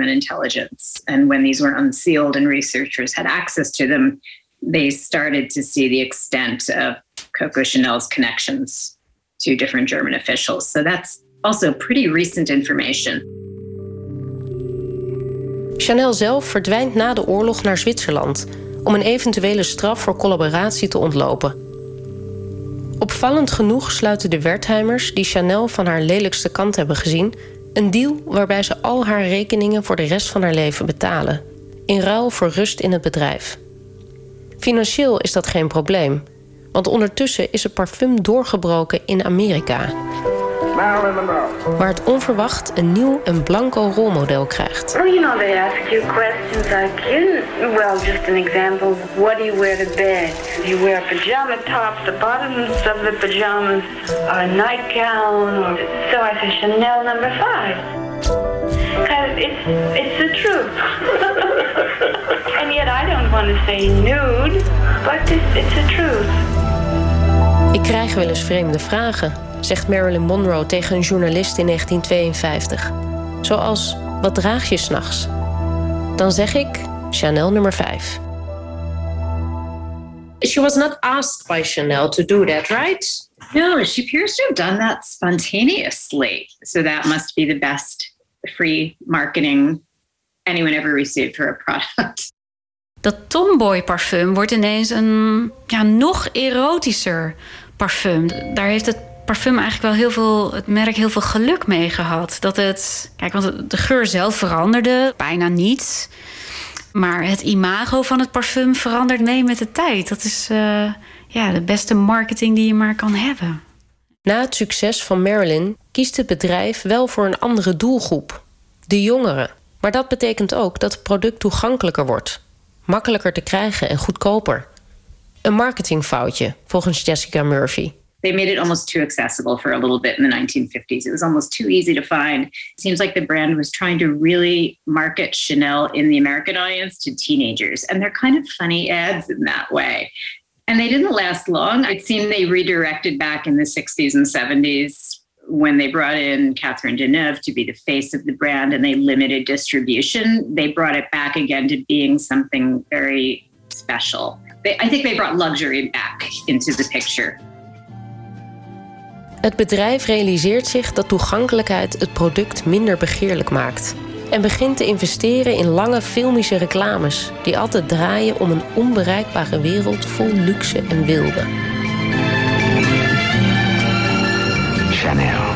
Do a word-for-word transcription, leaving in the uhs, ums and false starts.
German intelligence. And when these were unsealed and researchers had access to them, they started to see the extent of Coco Chanel's connections to different German officials. So that's also pretty recent information. Chanel zelf verdwijnt na de oorlog naar Zwitserland om een eventuele straf voor collaboratie te ontlopen. Opvallend genoeg sluiten de Wertheimers, die Chanel van haar lelijkste kant hebben gezien, een deal waarbij ze al haar rekeningen voor de rest van haar leven betalen, in ruil voor rust in het bedrijf. Financieel is dat geen probleem, want ondertussen is het parfum doorgebroken in Amerika, waar het onverwacht een nieuw en blanco rolmodel krijgt. Well, you know, they ask you questions like, you, well, just an example, what do you wear to bed? You wear pajama tops, the bottoms of the pajamas are a nightgown, or so I say Chanel number five. Because it's, it's the truth. And yet I don't want to say nude, but it's, it's the truth. Ik krijg wel eens vreemde vragen, zegt Marilyn Monroe tegen een journalist in negentien tweeënvijftig. Zoals, wat draag je 's nachts? Dan zeg ik, Chanel nummer vijf. She was not asked by Chanel to do that, right? No, she appears to have done that spontaneously. So that must be the best free marketing anyone ever received for a product. Dat tomboy parfum wordt ineens een ja, nog erotischer parfum. Daar heeft het parfum eigenlijk wel heel veel, het merk heel veel geluk mee gehad. Dat het, kijk, want de geur zelf veranderde bijna niet. Maar het imago van het parfum verandert mee met de tijd. Dat is uh, ja, de beste marketing die je maar kan hebben. Na het succes van Marilyn kiest het bedrijf wel voor een andere doelgroep. De jongeren. Maar dat betekent ook dat het product toegankelijker wordt. Makkelijker te krijgen en goedkoper. Een marketingfoutje, volgens Jessica Murphy. They made it almost too accessible for a little bit in the nineteen fifties. It was almost too easy to find. It seems like the brand was trying to really market Chanel in the American audience to teenagers. And they're kind of funny ads in that way. And they didn't last long. It seemed they redirected back in the sixties and seventies when they brought in Catherine Deneuve to be the face of the brand and they limited distribution. They brought it back again to being something very special. They, I think they brought luxury back into the picture. Het bedrijf realiseert zich dat toegankelijkheid het product minder begeerlijk maakt. En begint te investeren in lange filmische reclames die altijd draaien om een onbereikbare wereld vol luxe en wilde. Chanel.